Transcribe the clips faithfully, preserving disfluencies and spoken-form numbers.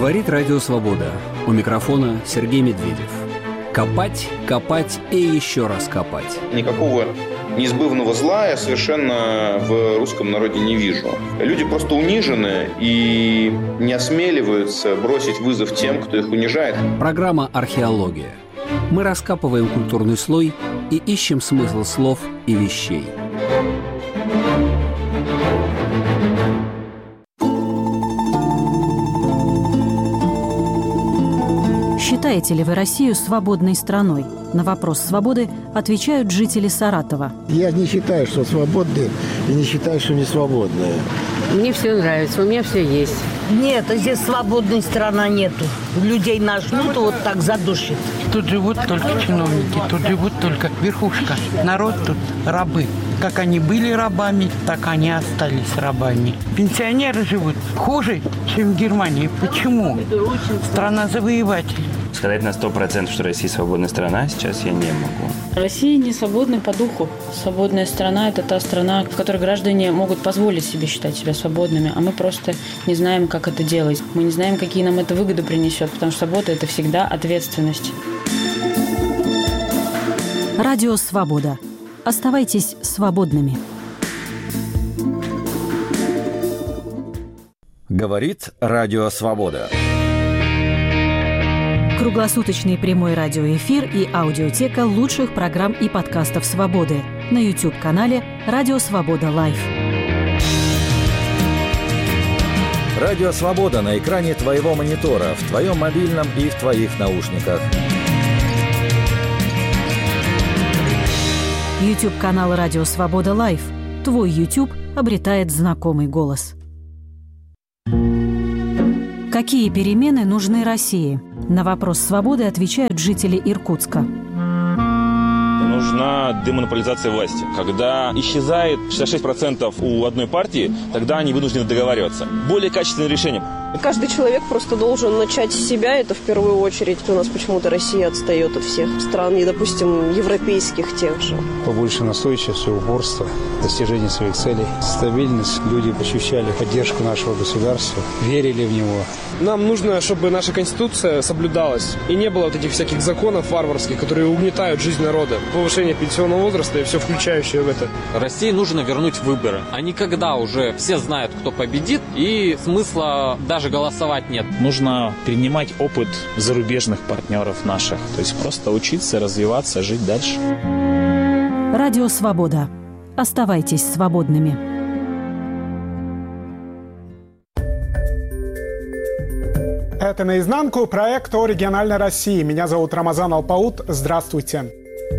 Говорит Радио Свобода. У микрофона Сергей Медведев. Копать, копать и еще раз копать. Никакого неизбывного зла я совершенно в русском народе не вижу. Люди просто унижены и не осмеливаются бросить вызов тем, кто их унижает. Программа «Археология». Мы раскапываем культурный слой и ищем смысл слов и вещей. Считаете ли вы Россию свободной страной? На вопрос свободы отвечают жители Саратова. Я не считаю, что свободные, и не считаю, что не свободные. Мне все нравится, у меня все есть. Нет, здесь свободной страны нету. Людей нажмут, вот так задушит. Тут живут только чиновники, тут живут только верхушка. Народ тут рабы. Как они были рабами, так они остались рабами. Пенсионеры живут хуже, чем в Германии. Почему? Страна завоевателей. Сказать на сто процентов, что Россия свободная страна, сейчас я не могу. Россия не свободна по духу. Свободная страна – это та страна, в которой граждане могут позволить себе считать себя свободными, а мы просто не знаем, как это делать. Мы не знаем, какие нам это выгоды принесет, потому что свобода – это всегда ответственность. Радио «Свобода». Оставайтесь свободными. Говорит Радио Свобода. Круглосуточный прямой радиоэфир и аудиотека лучших программ и подкастов «Свободы» на YouTube-канале «Радио Свобода Лайв». Радио Свобода на экране твоего монитора, в твоем мобильном и в твоих наушниках. YouTube-канал «Радио Свобода Лайв». Твой YouTube обретает знакомый голос. Какие перемены нужны России? На вопрос свободы отвечают жители Иркутска. Нужна демонополизация власти. Когда исчезает шестьдесят шесть процентов у одной партии, тогда они вынуждены договариваться. Более качественное решение. Каждый человек просто должен начать с себя, это в первую очередь. У нас почему-то Россия отстает от всех стран, и, допустим, европейских тех же. Побольше настойчивости, упорства, достижения своих целей, стабильность. Люди ощущали поддержку нашего государства, верили в него. Нам нужно, чтобы наша Конституция соблюдалась, и не было вот этих всяких законов варварских, которые угнетают жизнь народа. Повышение пенсионного возраста и все включающее в это. России нужно вернуть выборы. А не когда уже все знают, кто победит, и смысла даже голосовать нет. Нужно перенимать опыт зарубежных партнеров наших. То есть просто учиться, развиваться, жить дальше. Радио «Свобода». Оставайтесь свободными. Это «Наизнанку», проект о региональной России. Меня зовут Рамазан Алпаут. Здравствуйте.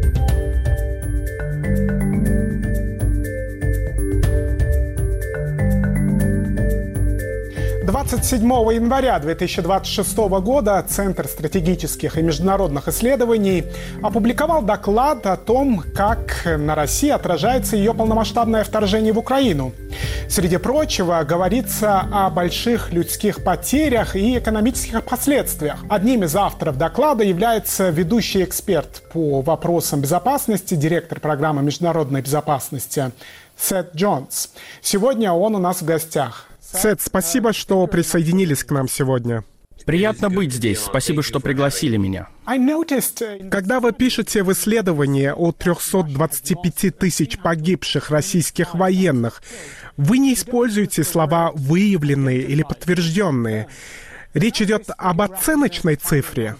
двадцать седьмого января две тысячи двадцать шестого года Центр стратегических и международных исследований опубликовал доклад о том, как на России отражается ее полномасштабное вторжение в Украину. Среди прочего, говорится о больших людских потерях и экономических последствиях. Одним из авторов доклада является ведущий эксперт по вопросам безопасности, директор программы международной безопасности Сет Джонс. Сегодня он у нас в гостях. Сет, спасибо, что присоединились к нам сегодня. Приятно быть здесь. Спасибо, что пригласили меня. Когда вы пишете в исследовании о трёхстах двадцати пяти тысяч погибших российских военных, вы не используете слова «выявленные» или «подтвержденные». Речь идет об оценочной цифре.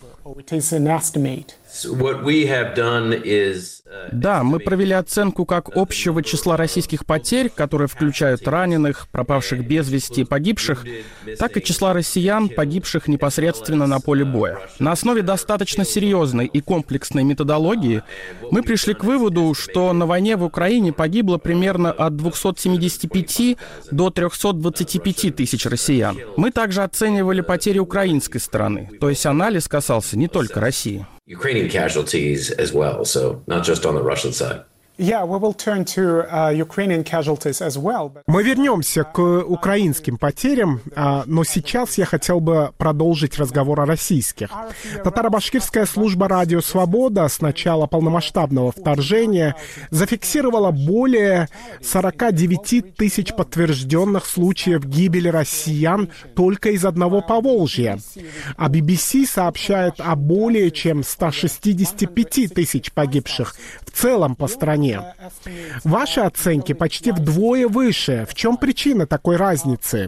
Да, мы провели оценку как общего числа российских потерь, которые включают раненых, пропавших без вести, погибших, так и числа россиян, погибших непосредственно на поле боя. На основе достаточно серьезной и комплексной методологии мы пришли к выводу, что на войне в Украине погибло примерно от двухсот семидесяти пяти до трёхсот двадцати пяти тысяч россиян. Мы также оценивали потери украинской стороны, то есть анализ касался не только России. Мы вернемся к украинским потерям, но сейчас я хотел бы продолжить разговор о российских. Татаро-башкирская служба «Радио Свобода» с начала полномасштабного вторжения зафиксировала более сорок девять тысяч подтвержденных случаев гибели россиян только из одного Поволжья. А би би си сообщает о более чем ста шестидесяти пяти тысяч погибших в целом по стране. Ваши оценки почти вдвое выше. В чем причина такой разницы?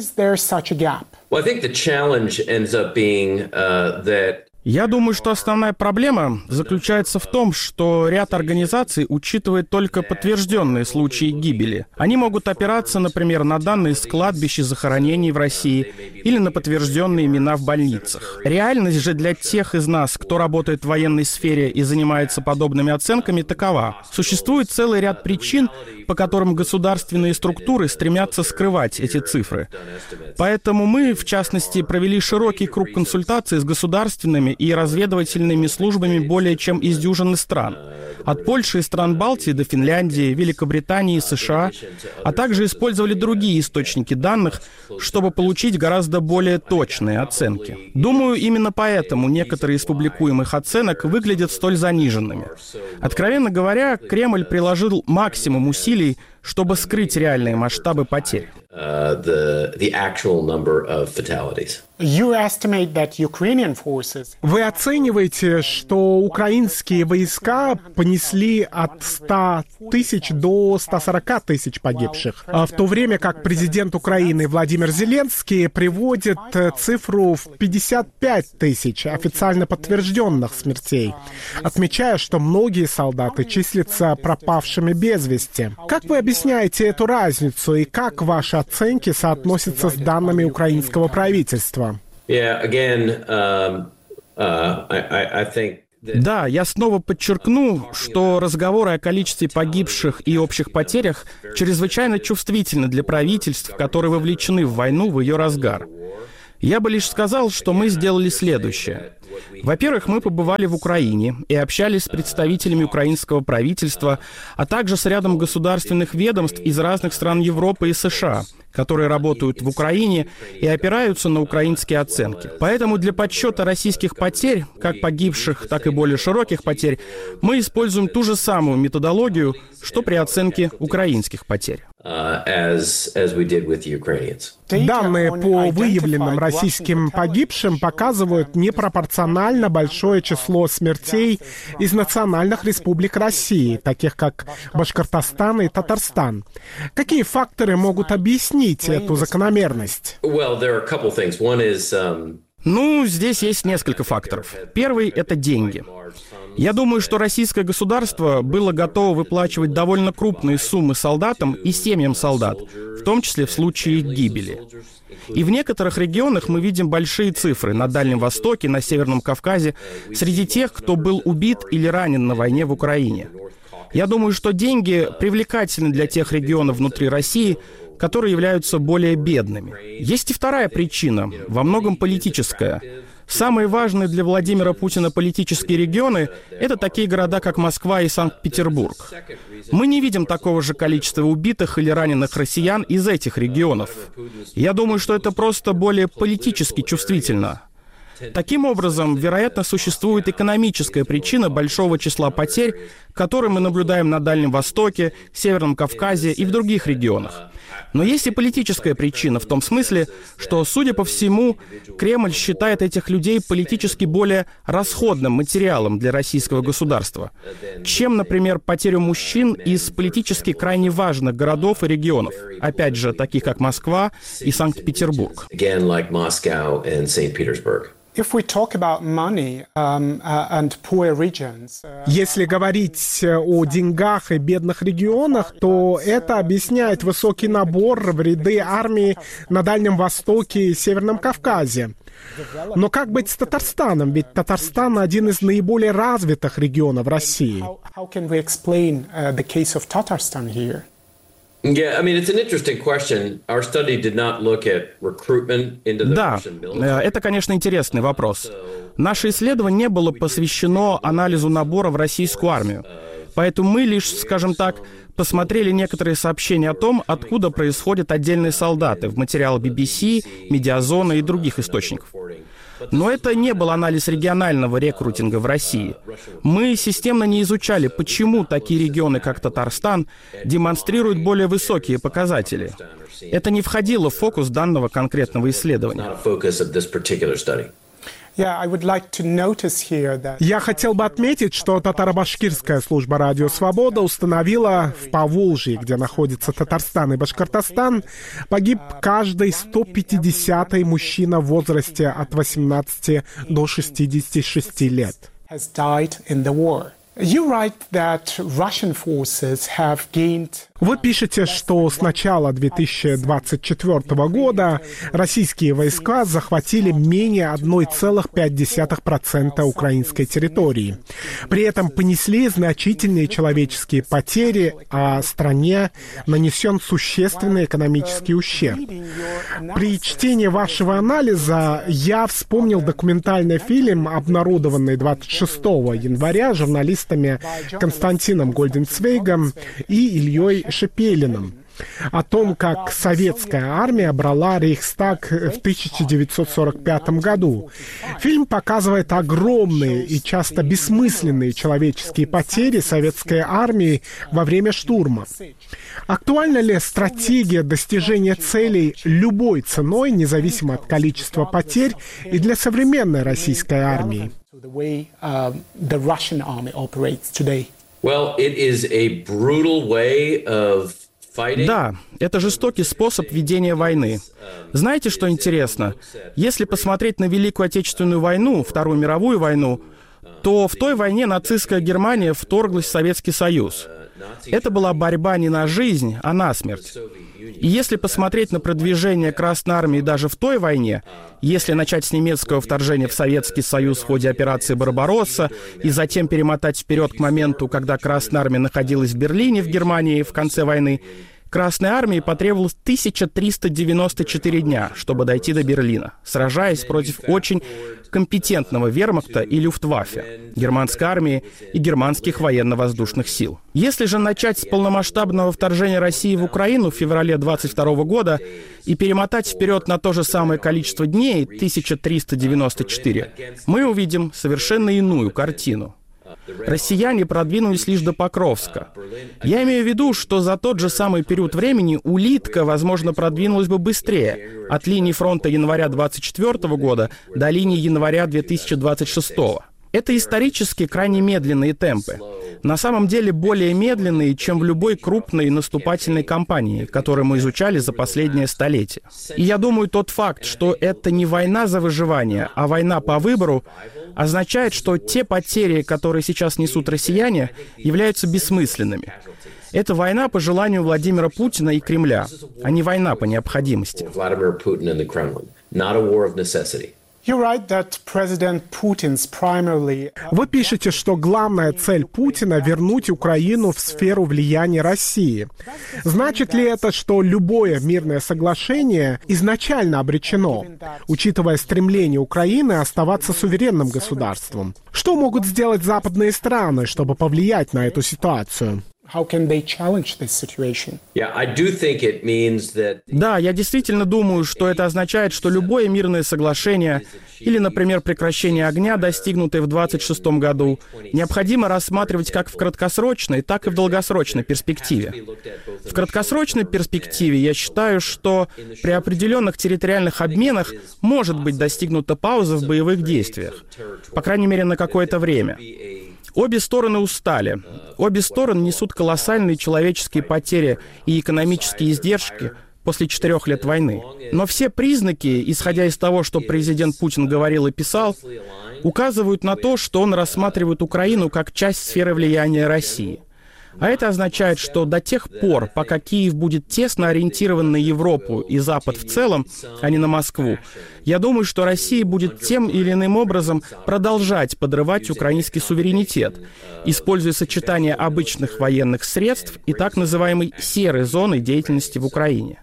Я думаю, что основная проблема заключается в том, что ряд организаций учитывает только подтвержденные случаи гибели. Они могут опираться, например, на данные с кладбищ и захоронений в России или на подтвержденные имена в больницах. Реальность же для тех из нас, кто работает в военной сфере и занимается подобными оценками, такова. Существует целый ряд причин, по которым государственные структуры стремятся скрывать эти цифры. Поэтому мы, в частности, провели широкий круг консультаций с государственными и разведывательными службами более чем из дюжины стран. От Польши и стран Балтии до Финляндии, Великобритании и США, а также использовали другие источники данных, чтобы получить гораздо более точные оценки. Думаю, именно поэтому некоторые из публикуемых оценок выглядят столь заниженными. Откровенно говоря, Кремль приложил максимум усилий, чтобы скрыть реальные масштабы потерь. Uh, the, the actual number of fatalities. Вы оцениваете, что украинские войска понесли от ста тысяч до ста сорока тысяч погибших, в то время как президент Украины Владимир Зеленский приводит цифру в пятьдесят пять тысяч официально подтвержденных смертей, отмечая, что многие солдаты числятся пропавшими без вести. Как вы объясняете эту разницу и как ваши оценки соотносятся с данными украинского правительства? Yeah, again, um, uh, I, I think... Да, я снова подчеркну, что разговоры о количестве погибших и общих потерях чрезвычайно чувствительны для правительств, которые вовлечены в войну в ее разгар. Я бы лишь сказал, что мы сделали следующее. Во-первых, мы побывали в Украине и общались с представителями украинского правительства, а также с рядом государственных ведомств из разных стран Европы и США, которые работают в Украине и опираются на украинские оценки. Поэтому для подсчета российских потерь, как погибших, так и более широких потерь, мы используем ту же самую методологию, что при оценке украинских потерь. Uh, as, as we did with Ukrainians. Данные по выявленным российским погибшим показывают непропорционально большое число смертей из национальных республик России, таких как Башкортостан и Татарстан. Какие факторы могут объяснить эту закономерность? Well, there are a couple things. One is, um... Ну, здесь есть несколько факторов. Первый — это деньги. Я думаю, что российское государство было готово выплачивать довольно крупные суммы солдатам и семьям солдат, в том числе в случае их гибели. И в некоторых регионах мы видим большие цифры на Дальнем Востоке, на Северном Кавказе, среди тех, кто был убит или ранен на войне в Украине. Я думаю, что деньги привлекательны для тех регионов внутри России, которые являются более бедными. Есть и вторая причина, во многом политическая. Самые важные для Владимира Путина политические регионы — это такие города, как Москва и Санкт-Петербург. Мы не видим такого же количества убитых или раненых россиян из этих регионов. Я думаю, что это просто более политически чувствительно. Таким образом, вероятно, существует экономическая причина большого числа потерь, которые мы наблюдаем на Дальнем Востоке, Северном Кавказе и в других регионах. Но есть и политическая причина в том смысле, что, судя по всему, Кремль считает этих людей политически более расходным материалом для российского государства, чем, например, потерю мужчин из политически крайне важных городов и регионов, опять же, таких как Москва и Санкт-Петербург. Если говорить о деньгах и бедных регионах, то это объясняет высокий набор в ряды армии на Дальнем Востоке и Северном Кавказе. Но как быть с Татарстаном? Ведь Татарстан — один из наиболее развитых регионов России. Yeah, I mean, it's an interesting question. Our study did not look at recruitment into the Да, Russian military. это, конечно, интересный вопрос. Наше исследование не было посвящено анализу набора в российскую армию, Поэтому мы лишь, скажем так, посмотрели некоторые сообщения о том, откуда происходят отдельные солдаты в материалах би би си, Медиазона и других источников. Но это не был анализ регионального рекрутинга в России. Мы системно не изучали, почему такие регионы, как Татарстан, демонстрируют более высокие показатели. Это не входило в фокус данного конкретного исследования. Я хотел бы отметить, что татаро-башкирская служба «Радио Свобода» установила в Поволжье, где находится Татарстан и Башкортостан, погиб каждый сто пятидесятый мужчина в возрасте от восемнадцати до шестидесяти шести лет. Вы пишете, что с начала две тысячи двадцать четвёртого года российские войска захватили менее одна целая пять десятых процента украинской территории. При этом понесли значительные человеческие потери, а стране нанесен существенный экономический ущерб. При чтении вашего анализа я вспомнил документальный фильм, обнародованный двадцать шестого января журналистами Константином Гольденцвейгом и Ильей Шепелиным о том, как советская армия брала Рейхстаг в тысяча девятьсот сорок пятом году. Фильм показывает огромные и часто бессмысленные человеческие потери советской армии во время штурма. Актуальна ли стратегия достижения целей любой ценой, независимо от количества потерь, и для современной российской армии? Well, it is a brutal way of fighting. Да, это жестокий способ ведения войны. Знаете, что интересно? Если посмотреть на Великую Отечественную войну, Вторую мировую войну, то в той войне нацистская Германия вторглась в Советский Союз. Это была борьба не на жизнь, а на смерть. И если посмотреть на продвижение Красной Армии даже в той войне, если начать с немецкого вторжения в Советский Союз в ходе операции «Барбаросса» и затем перемотать вперед к моменту, когда Красная Армия находилась в Берлине, в Германии, в конце войны, Красной Армии потребовалось тысяча триста девяносто четыре дня, чтобы дойти до Берлина, сражаясь против очень компетентного вермахта и люфтваффе, германской армии и германских военно-воздушных сил. Если же начать с полномасштабного вторжения России в Украину в феврале двадцать второго года и перемотать вперед на то же самое количество дней, тысяча триста девяносто четыре, мы увидим совершенно иную картину. Россияне продвинулись лишь до Покровска. Я имею в виду, что за тот же самый период времени улитка, возможно, продвинулась бы быстрее, от линии фронта января двадцать четвёртого года до линии января две тысячи двадцать шестого. Это исторически крайне медленные темпы. На самом деле более медленные, чем в любой крупной наступательной кампании, которую мы изучали за последнее столетие. И я думаю, тот факт, что это не война за выживание, а война по выбору, означает, что те потери, которые сейчас несут россияне, являются бессмысленными. Это война по желанию Владимира Путина и Кремля, а не война по необходимости. Вы пишете, что главная цель Путина — вернуть Украину в сферу влияния России. Значит ли это, что любое мирное соглашение изначально обречено, учитывая стремление Украины оставаться суверенным государством? Что могут сделать западные страны, чтобы повлиять на эту ситуацию? How can they challenge this situation? Yeah, I do think it means that... Да, я действительно думаю, что это означает, что любое мирное соглашение или, например, прекращение огня, достигнутое в двадцать шестом году, необходимо рассматривать как в краткосрочной, так и в долгосрочной перспективе. В краткосрочной перспективе я считаю, что при определенных территориальных обменах может быть достигнута пауза в боевых действиях, по крайней мере, на какое-то время. Обе стороны устали. Обе стороны несут колоссальные человеческие потери и экономические издержки после четырех лет войны. Но все признаки, исходя из того, что президент Путин говорил и писал, указывают на то, что он рассматривает Украину как часть сферы влияния России. А это означает, что до тех пор, пока Киев будет тесно ориентирован на Европу и Запад в целом, а не на Москву, я думаю, что Россия будет тем или иным образом продолжать подрывать украинский суверенитет, используя сочетание обычных военных средств и так называемой серой зоны деятельности в Украине.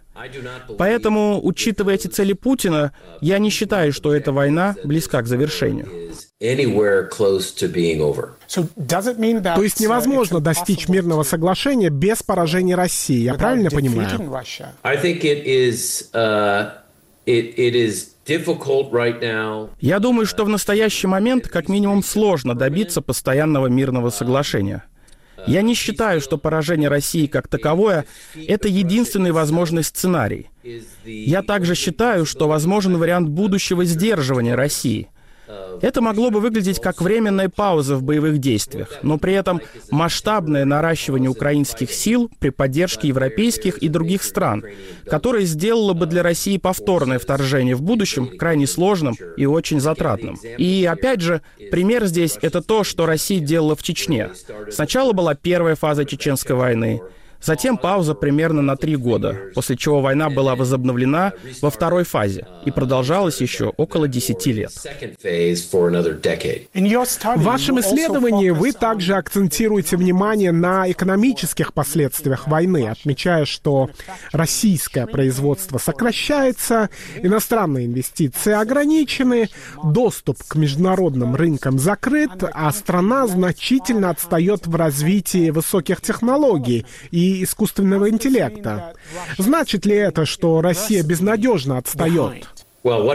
Поэтому, учитывая эти цели Путина, я не считаю, что эта война близка к завершению. anywhere close to being over. То есть невозможно достичь мирного соглашения без поражения России, я правильно понимаю? I think it is, uh, it, it is difficult right now. Я думаю, что в настоящий момент как минимум сложно добиться постоянного мирного соглашения. Я не считаю, что поражение России как таковое – это единственный возможный сценарий. Я также считаю, что возможен вариант будущего сдерживания России. Это могло бы выглядеть как временная пауза в боевых действиях, но при этом масштабное наращивание украинских сил при поддержке европейских и других стран, которое сделало бы для России повторное вторжение в будущем крайне сложным и очень затратным. И опять же, пример здесь — это то, что Россия делала в Чечне. Сначала была первая фаза Чеченской войны, затем пауза примерно на три года, после чего война была возобновлена во второй фазе и продолжалась еще около десяти лет. В вашем исследовании вы также акцентируете внимание на экономических последствиях войны, отмечая, что российское производство сокращается, иностранные инвестиции ограничены, доступ к международным рынкам закрыт, а страна значительно отстает в развитии высоких технологий и искусственного интеллекта. Значит ли это, что Россия безнадежно отстает? Ну,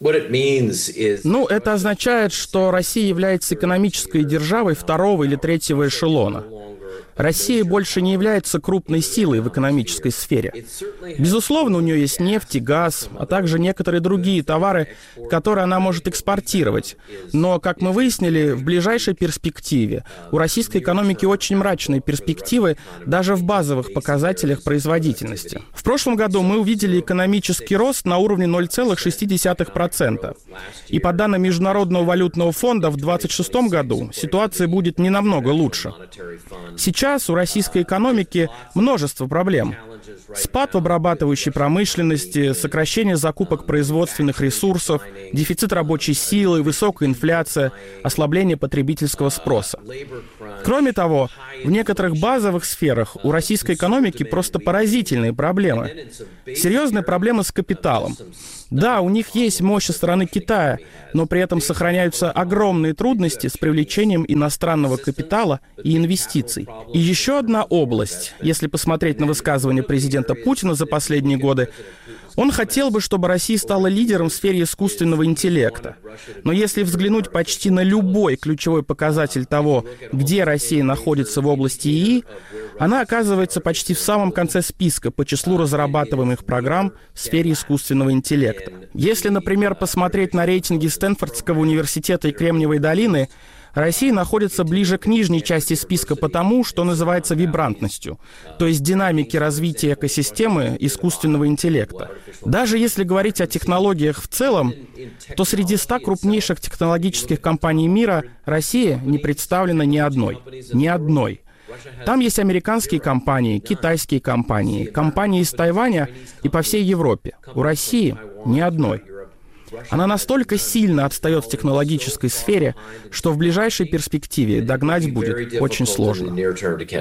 это означает, что Россия является экономической державой второго или третьего эшелона. Россия больше не является крупной силой в экономической сфере. Безусловно, у нее есть нефть и газ, а также некоторые другие товары, которые она может экспортировать. Но, как мы выяснили, в ближайшей перспективе у российской экономики очень мрачные перспективы даже в базовых показателях производительности. В прошлом году мы увидели экономический рост на уровне ноль целых шесть десятых процента. И по данным Международного валютного фонда в две тысячи двадцать шестом году ситуация будет не намного лучше. Сейчас у российской экономики множество проблем. Спад в обрабатывающей промышленности, сокращение закупок производственных ресурсов, дефицит рабочей силы, высокая инфляция, ослабление потребительского спроса. Кроме того, в некоторых базовых сферах у российской экономики просто поразительные проблемы. Серьезные проблемы с капиталом. Да, у них есть мощь со стороны Китая, но при этом сохраняются огромные трудности с привлечением иностранного капитала и инвестиций. И еще одна область, если посмотреть на высказывания президента Путина за последние годы, он хотел бы, чтобы Россия стала лидером в сфере искусственного интеллекта. Но если взглянуть почти на любой ключевой показатель того, где Россия находится в области ИИ, она оказывается почти в самом конце списка по числу разрабатываемых программ в сфере искусственного интеллекта. Если, например, посмотреть на рейтинги Стэнфордского университета и Кремниевой долины, Россия находится ближе к нижней части списка потому, что называется вибрантностью, то есть динамики развития экосистемы искусственного интеллекта. Даже если говорить о технологиях в целом, то среди ста крупнейших технологических компаний мира Россия не представлена ни одной. Ни одной. Там есть американские компании, китайские компании, компании из Тайваня и по всей Европе. У России ни одной. Она настолько сильно отстает в технологической сфере, что в ближайшей перспективе догнать будет очень сложно. Вы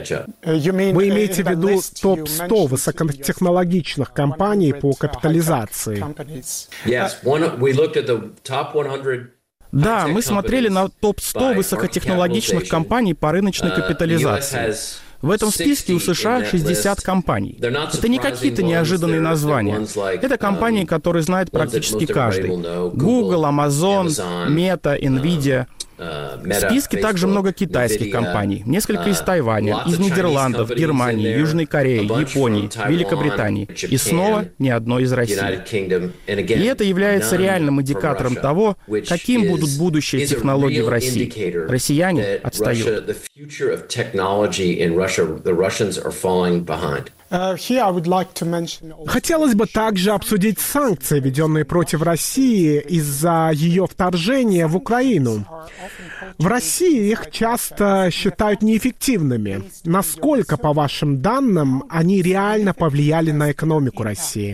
имеете в виду топ сто высокотехнологичных компаний по капитализации? Да, мы смотрели на топ сто высокотехнологичных компаний по рыночной капитализации. В этом списке у США шестьдесят компаний. Это не какие-то неожиданные названия. Это компании, которые знает практически каждый. Google, Amazon, Meta, Nvidia. В списке также много китайских компаний, несколько из Тайваня, из Нидерландов, Германии, Южной Кореи, Японии, Великобритании и снова ни одной из России. И это является реальным индикатором того, каким будут будущие технологии в России. Россияне отстают. Хотелось бы также обсудить санкции, введенные против России из-за ее вторжения в Украину. В России их часто считают неэффективными. Насколько, по вашим данным, они реально повлияли на экономику России?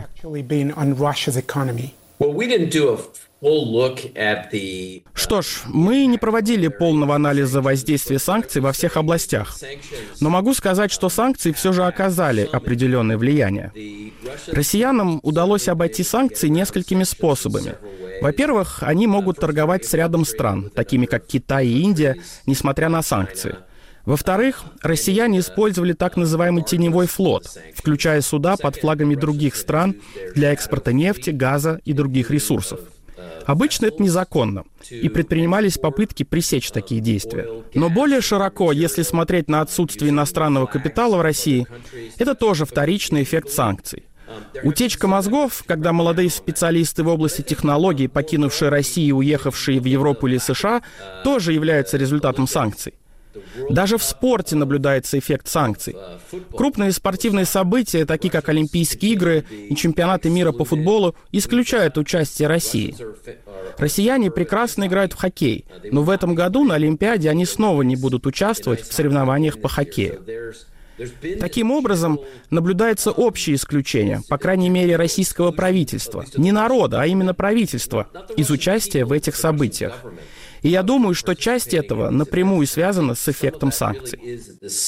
Что ж, мы не проводили полного анализа воздействия санкций во всех областях. Но могу сказать, что санкции все же оказали определенное влияние. Россиянам удалось обойти санкции несколькими способами. Во-первых, они могут торговать с рядом стран, такими как Китай и Индия, несмотря на санкции. Во-вторых, россияне использовали так называемый теневой флот, включая суда под флагами других стран для экспорта нефти, газа и других ресурсов. Обычно это незаконно, и предпринимались попытки пресечь такие действия. Но более широко, если смотреть на отсутствие иностранного капитала в России, это тоже вторичный эффект санкций. Утечка мозгов, когда молодые специалисты в области технологий, покинувшие Россию и уехавшие в Европу или США, тоже является результатом санкций. Даже в спорте наблюдается эффект санкций. Крупные спортивные события, такие как Олимпийские игры и чемпионаты мира по футболу, исключают участие России. Россияне прекрасно играют в хоккей, но в этом году на Олимпиаде они снова не будут участвовать в соревнованиях по хоккею. Таким образом, наблюдается общее исключение, по крайней мере, российского правительства, не народа, а именно правительства, из участия в этих событиях. И я думаю, что часть этого напрямую связана с эффектом санкций.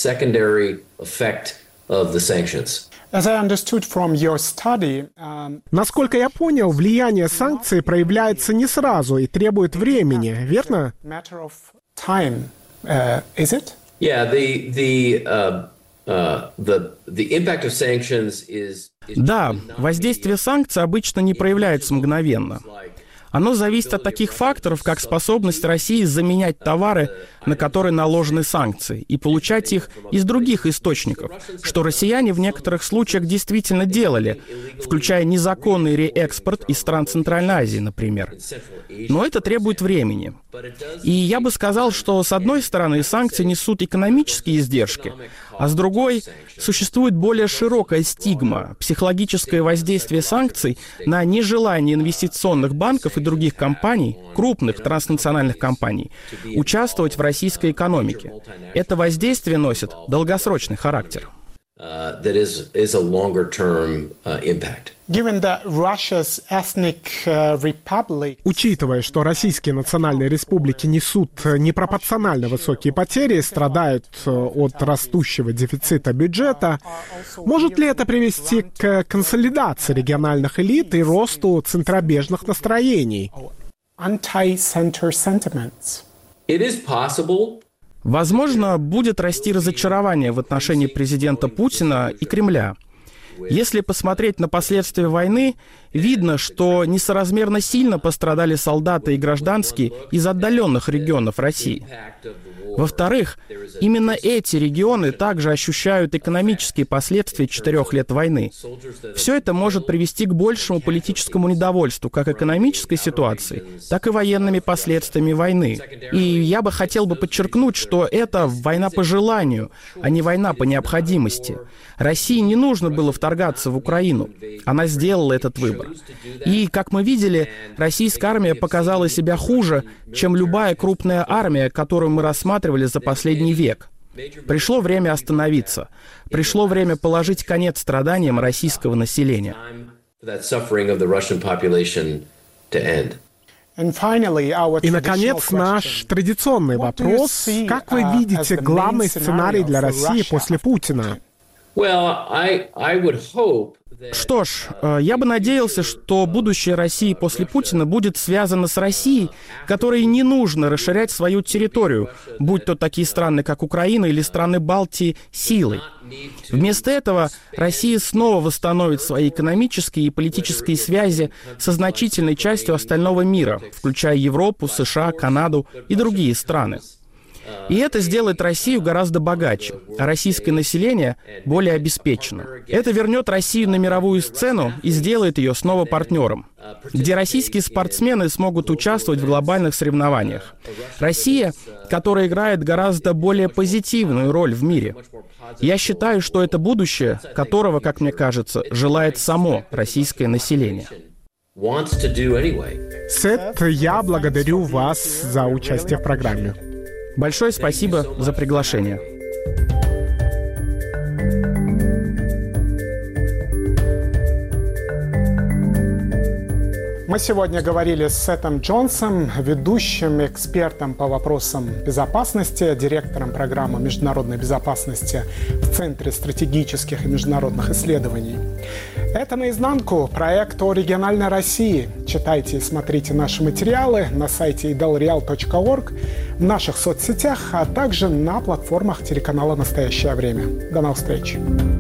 Насколько я понял, влияние санкций проявляется не сразу и требует времени, верно? Да, воздействие санкций обычно не проявляется мгновенно. Оно зависит от таких факторов, как способность России заменять товары, на которые наложены санкции, и получать их из других источников, что россияне в некоторых случаях действительно делали, включая незаконный реэкспорт из стран Центральной Азии, например. Но это требует времени. И я бы сказал, что с одной стороны санкции несут экономические издержки, а с другой существует более широкая стигма, психологическое воздействие санкций на нежелание инвестиционных банков и других компаний, крупных транснациональных компаний, участвовать в российской экономике. Это воздействие носит долгосрочный характер. Учитывая, что российские национальные республики несут непропорционально высокие потери, страдают от растущего дефицита бюджета, может ли это привести к консолидации региональных элит и росту центробежных настроений? Возможно, будет расти разочарование в отношении президента Путина и Кремля. Если посмотреть на последствия войны, видно, что несоразмерно сильно пострадали солдаты и гражданские из отдаленных регионов России. Во-вторых, именно эти регионы также ощущают экономические последствия четырех лет войны. Все это может привести к большему политическому недовольству как экономической ситуацией, так и военными последствиями войны. И я бы хотел бы подчеркнуть, что это война по желанию, а не война по необходимости. России не нужно было вторгаться в Украину. Она сделала этот выбор. И, как мы видели, российская армия показала себя хуже, чем любая крупная армия, которую мы рассматривали за последний век. Пришло время остановиться. Пришло время положить конец страданиям российского населения. И, наконец, наш традиционный вопрос. Как вы видите главный сценарий для России после Путина? Что ж, я бы надеялся, что будущее России после Путина будет связано с Россией, которой не нужно расширять свою территорию, будь то такие страны, как Украина или страны Балтии, силой. Вместо этого Россия снова восстановит свои экономические и политические связи со значительной частью остального мира, включая Европу, США, Канаду и другие страны. И это сделает Россию гораздо богаче, а российское население более обеспечено. Это вернет Россию на мировую сцену и сделает ее снова партнером, где российские спортсмены смогут участвовать в глобальных соревнованиях. Россия, которая играет гораздо более позитивную роль в мире. Я считаю, что это будущее, которого, как мне кажется, желает само российское население. Сет, я благодарю вас за участие в программе. Большое спасибо за приглашение. Мы Мы сегодня говорили с Сетом Джонсом, ведущим экспертом по вопросам безопасности, директором программы международной безопасности в Центре стратегических и международных исследований. Это «Наизнанку» — проект о региональной России. Читайте и смотрите наши материалы на сайте идалреал точка орг, в наших соцсетях, а также на платформах телеканала «Настоящее время». До новых встреч!